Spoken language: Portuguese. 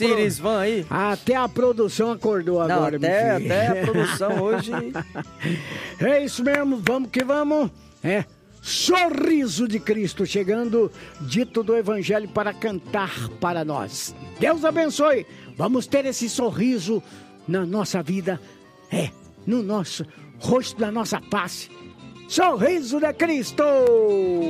Sirius Van aí. Até a produção acordou agora, até a produção hoje. É isso mesmo, vamos que vamos. Sorriso de Cristo chegando, dito do Evangelho para cantar para nós. Deus abençoe. Vamos ter esse sorriso na nossa vida, no nosso rosto, na nossa face. Sorriso de Cristo!